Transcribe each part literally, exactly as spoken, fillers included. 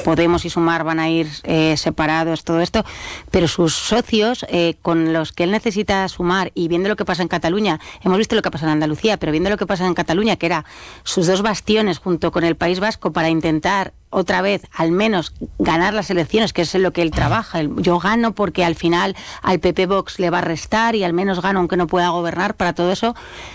Podemos y Sumar van a ir eh, separados, todo esto, pero sus socios, eh, con los que él necesita sumar, y viendo lo que pasa en Cataluña, hemos visto lo que pasa en Andalucía, pero viendo lo que pasa en Cataluña, que era sus dos bastiones junto con el País Vasco para intentar otra vez, al menos, ganar las elecciones, que es en lo que él trabaja. Yo gano porque al final al P P Vox le va a restar y al menos gano aunque no pueda gobernar. Para todo eso,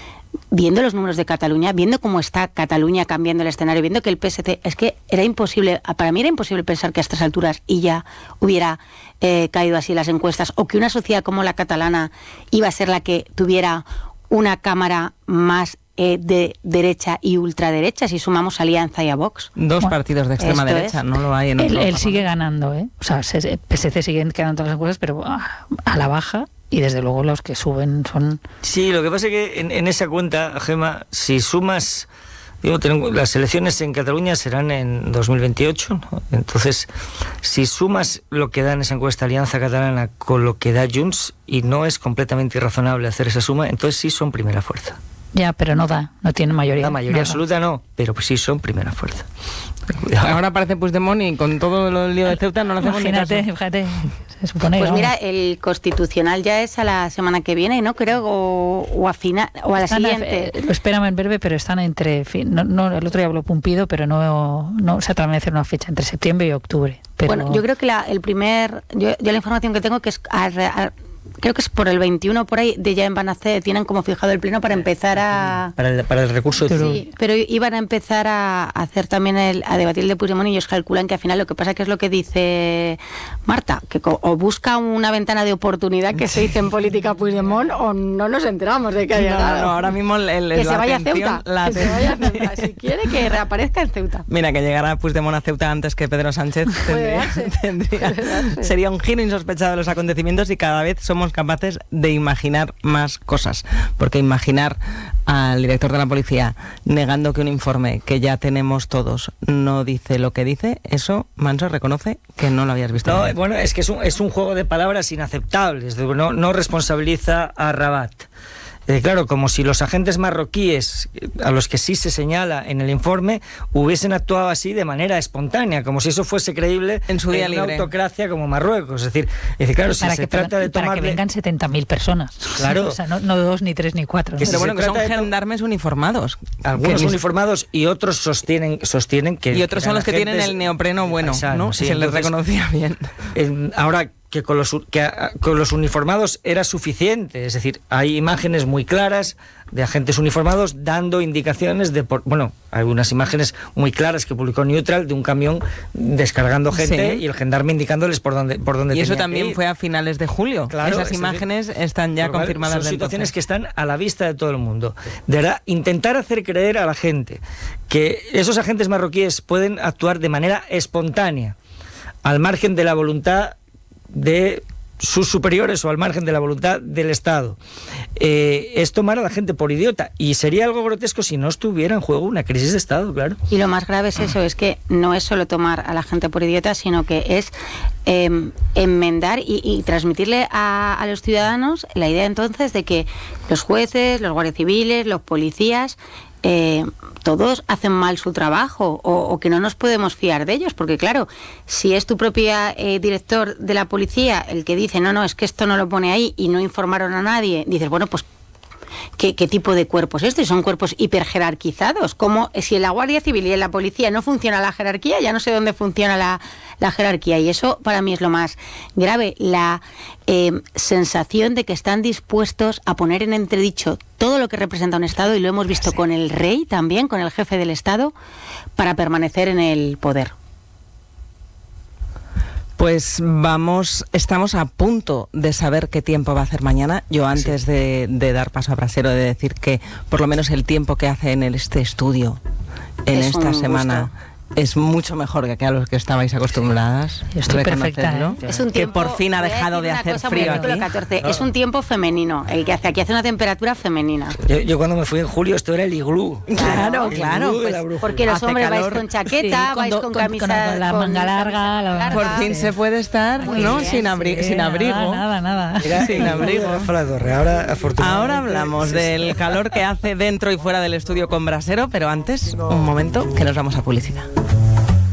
viendo los números de Cataluña, viendo cómo está Cataluña cambiando el escenario, viendo que el P S C, es que era imposible, para mí era imposible pensar que a estas alturas y ya hubiera eh, caído así las encuestas, o que una sociedad como la catalana iba a ser la que tuviera una cámara más eh, de derecha y ultraderecha, si sumamos Alianza y a Vox. Dos bueno, partidos de extrema derecha, es. no lo hay en Él, él sigue ganando, ¿eh? O sea, el P S C sigue ganando todas las encuestas, pero a, a la baja. Y desde luego los que suben son... Sí, lo que pasa es que en, en esa cuenta, Gemma, si sumas... Digo, tenemos, las elecciones en Cataluña serán en dos mil veintiocho, ¿no? Entonces, si sumas lo que da en esa encuesta Alianza Catalana con lo que da Junts, y no es completamente irrazonable hacer esa suma, entonces sí son primera fuerza. Ya, pero no da, no tiene mayoría. La mayoría nada. absoluta no, pero pues sí son primera fuerza. Cuidado. Ahora aparece Puigdemont y con todo el lío de Ceuta no lo hacemos ni caso. Fíjate, se supone. Pues ¿no? mira, el constitucional ya es a la semana que viene, ¿no? Creo, o, o a final, o a la están siguiente. A, lo esperan en breve, pero están entre... Fin, no, no, el otro día habló Pumpido, pero no, no se atreve a hacer una fecha entre septiembre y octubre. Pero... Bueno, yo creo que la, el primer... Yo, yo la información que tengo que es... A, a, creo que es por el veintiuno por ahí, de ya van a hacer, tienen como fijado el pleno para empezar a... Para el, para el recurso de... Sí, pero iban a empezar a hacer también, el, a debatir el de Puigdemont, y ellos calculan que al final lo que pasa que es lo que dice Marta, que o busca una ventana de oportunidad, que se dice en política Puigdemont, o no nos enteramos de que ha llegado. No, no, ahora mismo el, el, que, se vaya a Ceuta, la que se vaya a Ceuta, si quiere que reaparezca en Ceuta. Mira, que llegara Puigdemont a Ceuta antes que Pedro Sánchez tendría, tendría, sería un giro insospechado de los acontecimientos, y cada vez somos capaces de imaginar más cosas, porque imaginar al director de la policía negando que un informe que ya tenemos todos no dice lo que dice, eso, Manso, reconoce que no lo habías visto. No, bueno, es que es un, es un juego de palabras inaceptables, no, no responsabiliza a Rabat. Eh, claro, como si los agentes marroquíes, a los que sí se señala en el informe, hubiesen actuado así de manera espontánea, como si eso fuese creíble en su día en libre. Una autocracia como Marruecos. Es decir, es decir claro, si se trata de tomar... Para que vengan setenta mil personas. Claro. O sea, no, no dos, ni tres, ni cuatro. Pero ¿no? bueno, que son gendarmes uniformados. Algunos uniformados y otros sostienen, sostienen que... Y otros son los que tienen el neopreno bueno, ¿no? Sí, se entonces, les reconocía bien. Eh, ahora... que con los que a, con los uniformados era suficiente, es decir, hay imágenes muy claras de agentes uniformados dando indicaciones de por, bueno, algunas imágenes muy claras que publicó Neutral de un camión descargando gente, sí, y el gendarme indicándoles por dónde por dónde y eso tenía también que ir. Fue a finales de julio. Claro, esas imágenes es, están ya confirmadas. Son situaciones que están a la vista de todo el mundo. De verdad, intentar hacer creer a la gente que esos agentes marroquíes pueden actuar de manera espontánea, al margen de la voluntad de sus superiores o al margen de la voluntad del Estado, eh, es tomar a la gente por idiota, y sería algo grotesco si no estuviera en juego una crisis de Estado, claro. Y lo más grave es eso, es que no es solo tomar a la gente por idiota, sino que es eh, enmendar y, y transmitirle a, a los ciudadanos la idea entonces de que los jueces, los guardias civiles, los policías, Eh, todos hacen mal su trabajo, o, o que no nos podemos fiar de ellos, porque claro, si es tu propia eh, director de la policía el que dice no, no, es que esto no lo pone ahí y no informaron a nadie, dices, bueno, pues ¿qué, qué tipo de cuerpos es esto? Y son cuerpos hiperjerarquizados, como si en la Guardia Civil y en la policía no funciona la jerarquía, ya no sé dónde funciona la, la jerarquía, y eso para mí es lo más grave, la eh, sensación de que están dispuestos a poner en entredicho todo lo que representa un Estado, y lo hemos visto sí. con el rey también, con el jefe del Estado, para permanecer en el poder. Pues vamos, estamos a punto de saber qué tiempo va a hacer mañana. Yo antes sí. de, de dar paso a Brasero, de decir que por lo menos el tiempo que hace en este estudio en es esta semana gusto. Es mucho mejor que a los que estabais acostumbradas. Yo estoy perfecta, ¿eh? Es un tiempo, que por fin ha dejado de hacer frío aquí. catorce. Es un tiempo femenino, el que hace aquí hace una temperatura femenina. Yo, yo cuando me fui en julio esto era el iglú. Claro, el claro. iglú Pues, porque los hace hombres calor. Vais con chaqueta, sí, vais con, con camisa, con, con la manga larga, la larga. Por fin sí. se puede estar, Muy ¿no? Bien, sin, abri sí, sin abrigo. Nada, nada. nada. Era, sin abrigo. Ahora, afortunadamente, Ahora hablamos sí, del calor que hace dentro y fuera del estudio con Brasero, pero antes, un momento, que nos vamos a publicidad.